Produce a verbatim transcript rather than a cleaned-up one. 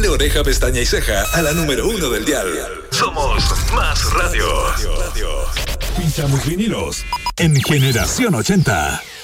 De oreja, pestaña y ceja a la número uno del dial. Somos Más Radio. Pinchamos vinilos en Generación ochenta.